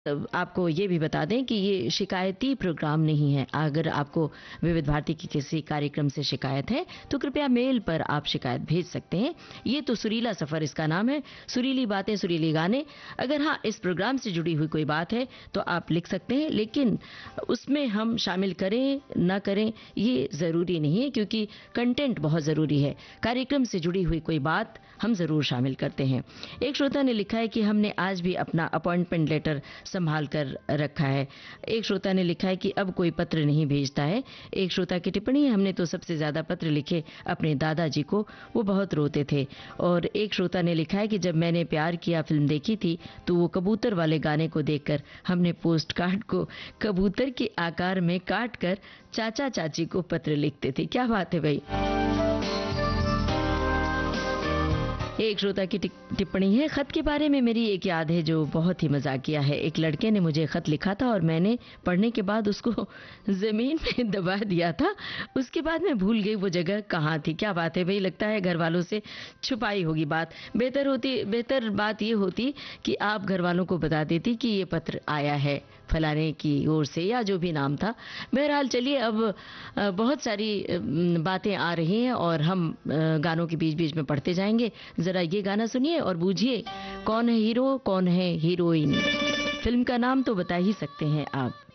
आपको ये भी बता दें कि ये शिकायती प्रोग्राम नहीं है। अगर आपको विविध भारती के किसी कार्यक्रम से शिकायत है, तो कृपया मेल पर आप शिकायत भेज सकते हैं। ये तो सुरीला सफ़र इसका नाम है, सुरीली बातें, सुरीले गाने। अगर हाँ, इस प्रोग्राम से जुड़ी हुई कोई बात है, तो आप लिख सकते हैं, लेकिन उसमें हम शामिल करें, ना करें, ये ज़रूरी नहीं है, क्योंकि कंटेंट बहुत ज़रूरी है। कार्यक्रम से जुड़ी हुई कोई बात हम ज़रूर शामिल करते हैं। एक श्रोता ने लिखा है कि हमने आज भी अपना अपॉइंटमेंट लेटर संभाल कर रखा है। एक श्रोता ने लिखा है कि अब कोई पत्र नहीं भेजता है। एक श्रोता की टिप्पणी है, हमने तो सबसे ज्यादा पत्र लिखे अपने दादाजी को, वो बहुत रोते थे। और एक श्रोता ने लिखा है कि जब मैंने प्यार किया फिल्म देखी थी, तो वो कबूतर वाले गाने को देखकर हमने पोस्ट कार्ड को कबूतर के आकार में काट कर चाचा चाची को पत्र लिखते थे। क्या बात है भाई। एक श्रोता की टिप्पणी है, खत के बारे में मेरी एक याद है जो बहुत ही मजाकिया है। एक लड़के ने मुझे खत लिखा था और मैंने पढ़ने के बाद उसको जमीन में दबा दिया था। उसके बाद मैं भूल गई वो जगह कहाँ थी। क्या बात है भाई, लगता है घर वालों से छुपाई होगी बात। बेहतर बात ये होती कि आप घर वालों को बता देती कि ये पत्र आया है फलाने की ओर से, या जो भी नाम था। बहरहाल चलिए, अब बहुत सारी बातें आ रही हैं और हम गानों के बीच बीच में पढ़ते जाएंगे। जरा ये गाना सुनिए और बूझिए कौन है हीरो, कौन है हीरोइन। फिल्म का नाम तो बता ही सकते हैं आप।